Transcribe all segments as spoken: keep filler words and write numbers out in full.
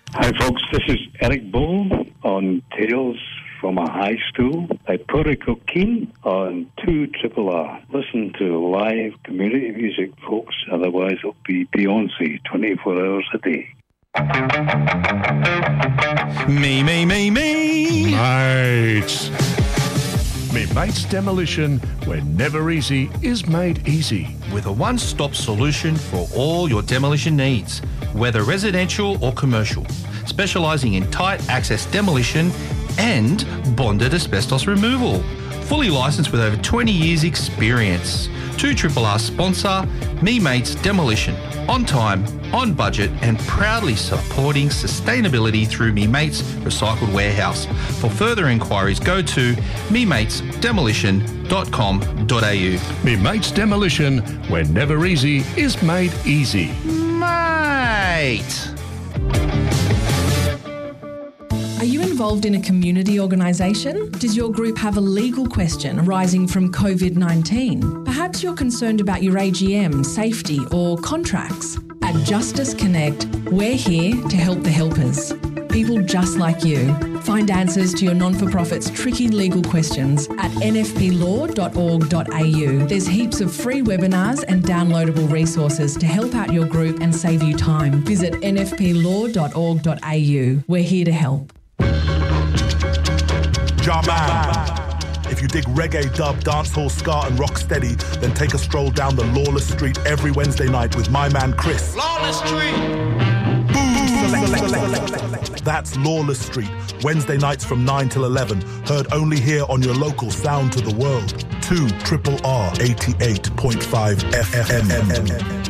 Hi folks, this is Eric Bull on Tales from a High Stool by Porrick O'Keen on two Triple R. Listen to live community music, folks, otherwise it'll be Beyonce twenty-four hours a day. Me, me, me, me. Mates. Me Mates Demolition, where never easy is made easy. With a one-stop solution for all your demolition needs, whether residential or commercial, specialising in tight access demolition and bonded asbestos removal. Fully licensed with over twenty years experience. two Triple R sponsor, Me Mates Demolition. On time, on budget and proudly supporting sustainability through Me Mates Recycled Warehouse. For further inquiries, go to me mates demolition dot com dot a u. Me Mates Demolition, where never easy is made easy. Mate! Are you involved in a community organisation? Does your group have a legal question arising from covid nineteen? Perhaps you're concerned about your A G M, safety or contracts. At Justice Connect, we're here to help the helpers. People just like you. Find answers to your non-for-profit's tricky legal questions at n f p law dot org dot a u. There's heaps of free webinars and downloadable resources to help out your group and save you time. Visit n f p law dot org dot a u. We're here to help. Jarman. If you dig reggae, dub, dancehall, ska and rocksteady, then take a stroll down the Lawless Street every Wednesday night with my man Chris. Lawless Street! That's Lawless Street, Wednesday nights from nine till eleven, heard only here on your local Sound to the World. two Triple R eighty-eight point five F M.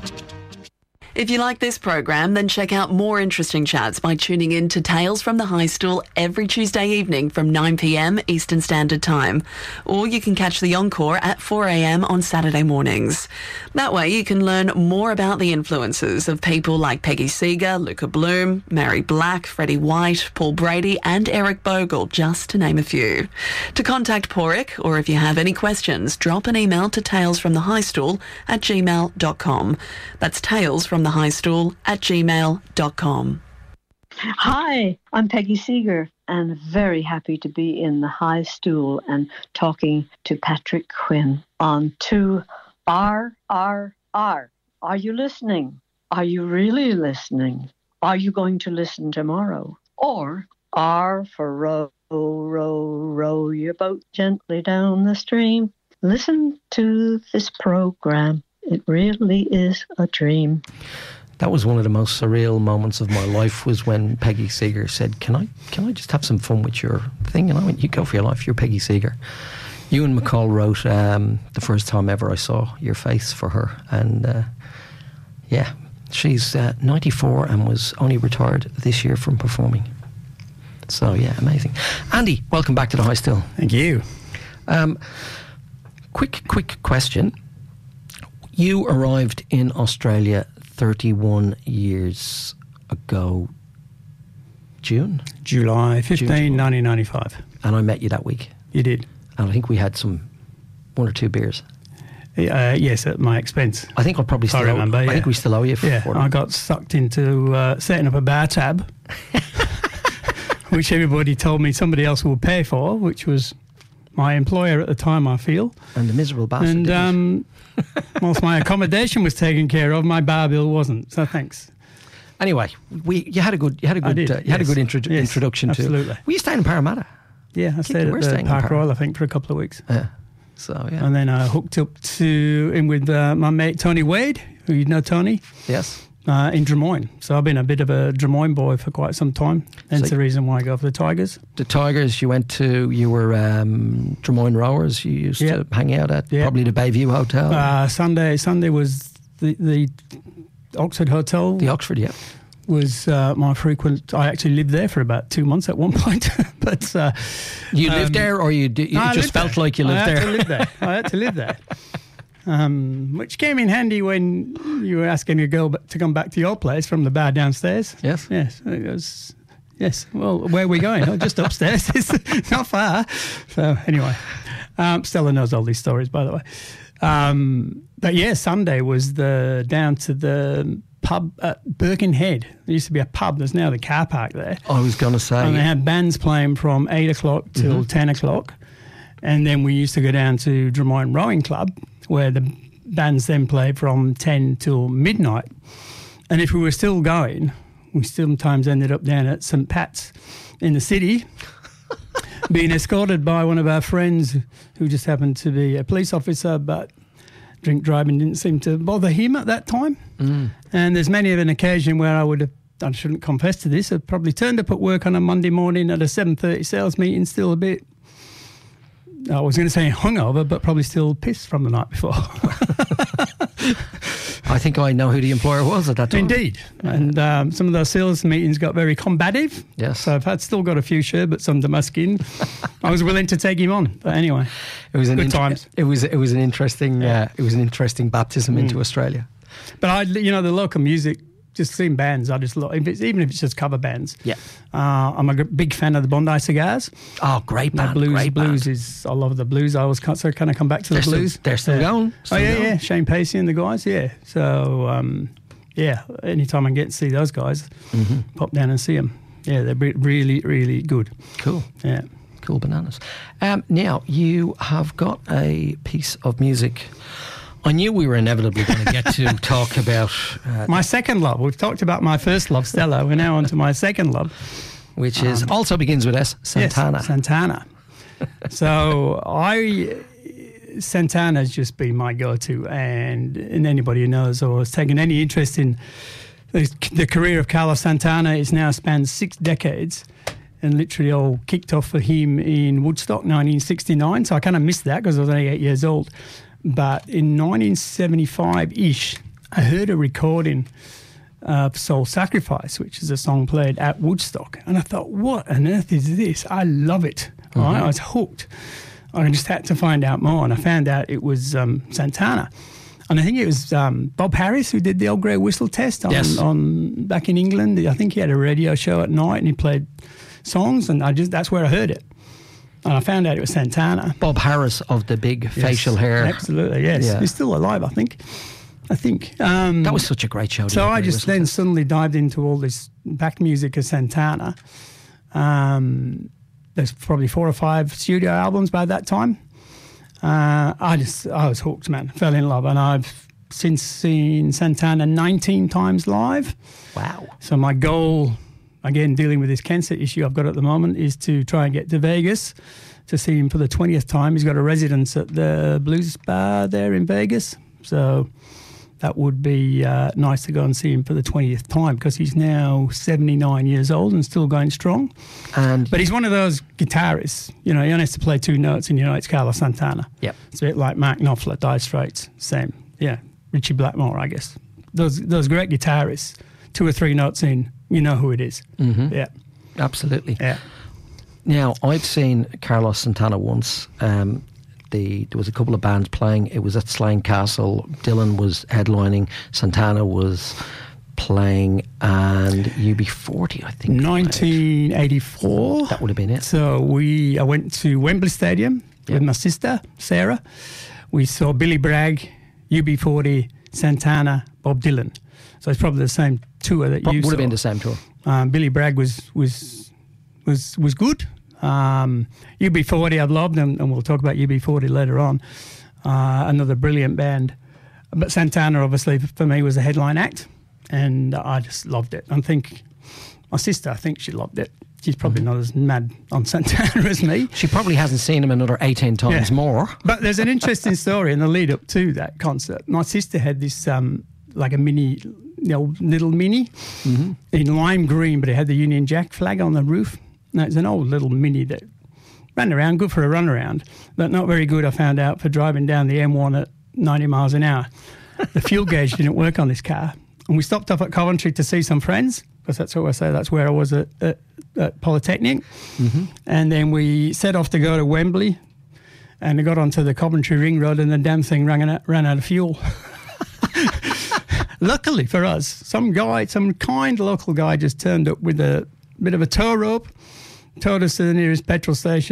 If you like this program, then check out more interesting chats by tuning in to Tales from the High Stool every Tuesday evening from nine p m Eastern Standard Time. Or you can catch the encore at four a m on Saturday mornings. That way you can learn more about the influences of people like Peggy Seeger, Luca Bloom, Mary Black, Freddie White, Paul Brady and Eric Bogle, just to name a few. To contact Porrick, or if you have any questions, drop an email to talesfromthehighstool at gmail dot com. That's Tales from the High Stool at gmail dot com. Hi, I'm Peggy Seeger and very happy to be in the High Stool and talking to Patrick Quinn on two R R R. Are you listening? Are you really listening? Are you going to listen tomorrow? Or R for row, row, row your boat gently down the stream. Listen to this program. It really is a dream. That was one of the most surreal moments of my life, was when Peggy Seeger said, can I can I just have some fun with your thing? And I went, you go for your life, you're Peggy Seeger. Ewan McCall wrote um, the first time ever I saw your face for her. And uh, yeah, she's uh, ninety-four and was only retired this year from performing. So yeah, amazing. Andy, welcome back to the High Stool. Thank you. Um, quick, quick question. You arrived in Australia thirty-one years ago, June? July fifteenth, nineteen ninety-five. And I met you that week. You did. And I think we had some, one or two beers. Uh, yes, at my expense. I think I'll probably still I remember, owe, yeah. I think we still owe you for Yeah, I got sucked into uh, setting up a bar tab, which everybody told me somebody else would pay for, which was my employer at the time, I feel. And the miserable bastard. And um, whilst my accommodation was taken care of, my bar bill wasn't. So thanks. Anyway, we you had a good you had a good did, uh, you yes. had a good intro- yes, introduction absolutely. to. Were you staying in Parramatta? Yeah, I, I stayed at the Park Royal, I think, for a couple of weeks. Yeah. So yeah. And then I hooked up to in with uh, my mate Tony Wade, who you know Tony. Yes. Uh, in Des Moines. So I've been a bit of a Des Moines boy for quite some time. That's so the reason why I go for the Tigers. The Tigers, you went to, you were um, Des Moines Rowers. You used yep. to hang out at yep. probably the Bayview Hotel. Uh, Sunday Sunday was the, the Oxford Hotel. The Oxford, yeah. Was uh, my frequent, I actually lived there for about two months at one point. but uh, You um, lived there, or you, d- you no, just felt there. like you lived I had there? To live there. I had to live there. Um, which came in handy when you were asking a girl to come back to your place from the bar downstairs. Yes. Yes. It was, yes. Well, where are we going? Oh, just upstairs. It's not far. So anyway, um, Stella knows all these stories, by the way. Um, but yeah, Sunday was the down to the pub at Birkenhead. There used to be a pub. There's now the car park there. I was going to say. And they had bands playing from eight o'clock till mm-hmm. ten o'clock. And then we used to go down to Drummoyne Rowing Club, where the bands then played from ten till midnight. And if we were still going, we sometimes ended up down at Saint Pat's in the city, being escorted by one of our friends who just happened to be a police officer, but drink driving didn't seem to bother him at that time. Mm. And there's many of an occasion where I would have, I shouldn't confess to this, I've probably turned up at work on a Monday morning at a seven thirty sales meeting, still a bit, I was going to say hungover, but probably still pissed from the night before. I think I know who the employer was at that time. Indeed. And um, some of those sales meetings got very combative. Yes. So I've had still got a few sherbets under my skin. I was willing to take him on. But anyway, it was an good int- times. It was it was an interesting yeah. uh, it was an interesting baptism mm. into Australia. But I, you know, the local music, just seeing bands, I just love, if it's, even if it's just cover bands. Yeah. Uh, I'm a g- big fan of the Bondi Cigars. Oh, great band. The blues, great blues band. is, I love the blues. I always kind of kind of come back to they're the blues. Still, they're still yeah. going. Still oh, yeah, going. yeah. Shane Pacey and the guys, yeah. So, um, yeah, anytime I get to see those guys, mm-hmm. pop down and see them. Yeah, they're re- really, really good. Cool. Yeah. Cool bananas. Um, now, you have got a piece of music. I knew we were inevitably going to get to talk about... Uh, my second love. We've talked about my first love, Stella. We're now on to my second love. Which is um, also begins with S, Santana. Yes, Santana. So I... Santana has just been my go-to, and, and anybody who knows or has taken any interest in the, the career of Carlos Santana, it's now spanned six decades, and literally all kicked off for him in Woodstock, nineteen sixty-nine. So I kind of missed that because I was only eight years old. But in nineteen seventy-five-ish, I heard a recording of Soul Sacrifice, which is a song played at Woodstock. And I thought, what on earth is this? I love it. Mm-hmm. Right? I was hooked. I just had to find out more. And I found out it was um, Santana. And I think it was um, Bob Harris who did the old grey whistle test on, yes. on back in England. I think he had a radio show at night and he played songs, and I just that's where I heard it. And I found out it was Santana. Bob Harris of the big yes, facial hair. Absolutely, yes. Yeah. He's still alive, I think. I think. Um, that was such a great show. So I just then test. suddenly dived into all this back music of Santana. Um, there's probably four or five studio albums by that time. Uh, I just, I was hooked, man. Fell in love. And I've since seen Santana nineteen times live. Wow. So my goal, again, dealing with this cancer issue I've got at the moment, is to try and get to Vegas to see him for the twentieth time. He's got a residence at the Blues Bar there in Vegas. So that would be uh, nice to go and see him for the twentieth time, because he's now seventy-nine years old and still going strong. And But he's one of those guitarists, you know, he only has to play two notes and you know it's Carlos Santana. Yep. It's a bit like Mark Knopfler, Dire Straits, same. Yeah, Richie Blackmore, I guess. Those those great guitarists, two or three notes in, you know who it is. Mm-hmm. Yeah. Absolutely. Yeah. Now, I've seen Carlos Santana once. Um, the there was a couple of bands playing. It was at Slane Castle. Dylan was headlining. Santana was playing, and U B forty, I think. nineteen eighty-four. That would have been it. So we, I went to Wembley Stadium yep. with my sister, Sarah. We saw Billy Bragg, U B forty, Santana, Bob Dylan. So it's probably the same tour that Pro- you would saw. Would have been the same tour. Um, Billy Bragg was was was was good. Um, U B forty I've loved, and, and we'll talk about U B forty later on. Uh, another brilliant band. But Santana, obviously, for me, was a headline act, and I just loved it. I think my sister, I think she loved it. She's probably mm-hmm. not as mad on Santana as me. She probably hasn't seen him another eighteen times yeah. more. But there's an interesting story in the lead up to that concert. My sister had this, um, like a mini, you know, little mini mm-hmm. in lime green, but it had the Union Jack flag on the roof. No, it's an old little mini that ran around, good for a run around, but not very good, I found out, for driving down the M one at ninety miles an hour. The fuel gauge didn't work on this car. And we stopped off at Coventry to see some friends, because that's what I say, that's where I was at, at, at Polytechnic. Mm-hmm. And then we set off to go to Wembley, and I got onto the Coventry Ring Road, and the damn thing ran out, ran out of fuel. Luckily for us, some guy, some kind local guy just turned up with a bit of a tow rope, towed us to the nearest petrol station,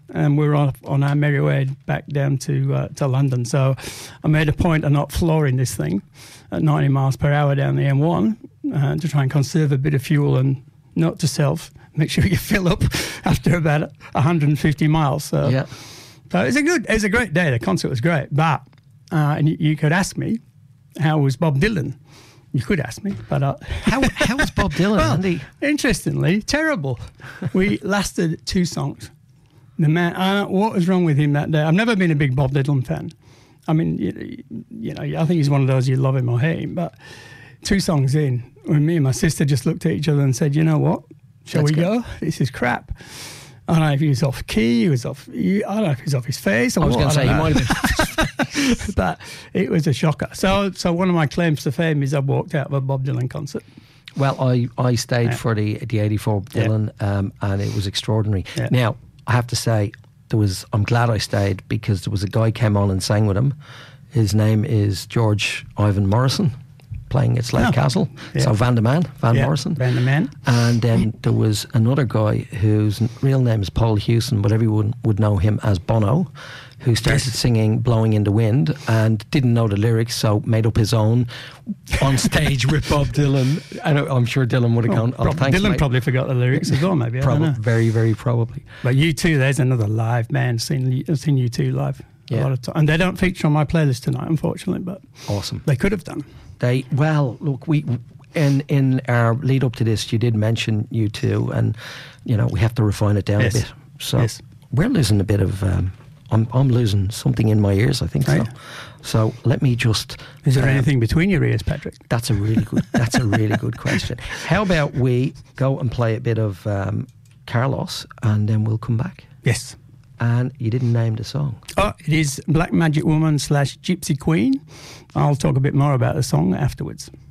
and we were on, on our merry way back down to uh, to London. So I made a point of not flooring this thing at ninety miles per hour down the M one uh, to try and conserve a bit of fuel and note to self, make sure you fill up after about one hundred fifty miles. So, Yeah. so it's a good, it's a great day. The concert was great, but uh, and you, you could ask me, how was Bob Dylan? You could ask me, but uh, How how was Bob Dylan, well, Andy? interestingly, terrible. We lasted two songs. The man, uh, what was wrong with him that day? I've never been a big Bob Dylan fan. I mean, you, you know, I think he's one of those you love him or hate him. But two songs in, when me and my sister just looked at each other and said, "You know what? Shall Let's we go." go? This is crap." I don't know if he was off key, he was off. I don't know if he was off his face. Or I was what, going to say, don't he know. might have been. But it was a shocker. So, so one of my claims to fame is I walked out of a Bob Dylan concert. Well, I, I stayed Yeah. for the the eighty-four Yeah. Dylan, um, and it was extraordinary. Yeah. Now, I have to say, there was. I'm glad I stayed because there was a guy came on and sang with him. His name is George Ivan Morrison, playing at Slade Oh, Castle. yeah. So Van der Man, Van Yeah, Morrison. Van der Man. And then there was another guy whose real name is Paul Hewson, but everyone would know him as Bono, who started Yes. singing Blowing in the Wind and didn't know the lyrics, so made up his own on stage with Bob Dylan. And I'm sure Dylan would have gone, oh, Prob- thanks, Dylan mate." probably forgot the lyrics as well, maybe. I Probably, don't know. very, very probably. But U two, there's another live band. Seen I've seen U two live Yeah. a lot of time, and they don't feature on my playlist tonight, unfortunately. But Awesome. they could have done. They well, look, we in in our lead up to this, you did mention U two, and you know we have to refine it down Yes. a bit. So Yes. we're losing a bit of. Um, I'm I'm losing something in my ears. I think Right. so. So let me just. Is there um, anything between your ears, Patrick? That's a really good. That's a really good question. How about we go and play a bit of um, Carlos, and then we'll come back. Yes. And you didn't name the song. Oh, it is Black Magic Woman slash Gypsy Queen. I'll talk a bit more about the song afterwards.